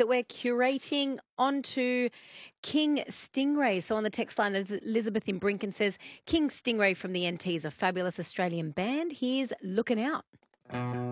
that we're curating onto King Stingray. So on the text line, Elizabeth in Brinken says, King Stingray from the NT is a fabulous Australian band. Here's Looking Out.